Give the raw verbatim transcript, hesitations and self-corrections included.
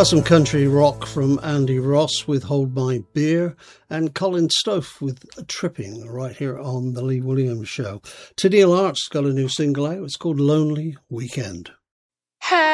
That's some country rock from Andy Ross with Hold My Beer and Colin Stofe with Tripping right here on The Lee Williams Show. Tenille Hart's got a new single out. It's called Lonely Weekend. Hey.